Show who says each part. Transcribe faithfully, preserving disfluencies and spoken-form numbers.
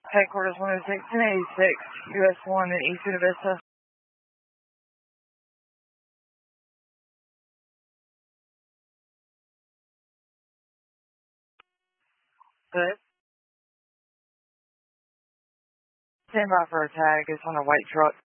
Speaker 1: Headquarters one oh six, ten eighty-six, U S one in East Buena Vista. Good. Stand by for a tag. It's on a white truck.